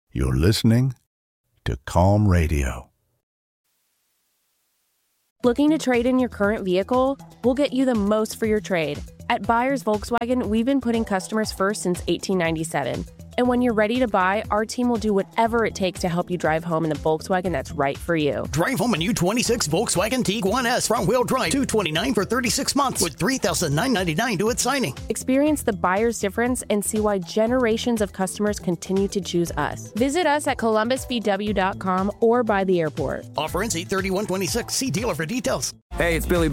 You're listening to Calm Radio. Looking to trade in your current vehicle? We'll get you the most for your trade. At Buyers Volkswagen, we've been putting customers first since 1897. And when you're ready to buy, our team will do whatever it takes to help you drive home in the Volkswagen that's right for you. Drive home a new 26 Volkswagen Tiguan S front-wheel drive, $229 for 36 months with $3,999 due at signing. Experience the buyer's difference and see why generations of customers continue to choose us. Visit us at columbusvw.com or by the airport. Offer ends 8/31/26. See dealer for details. Hey, it's Billy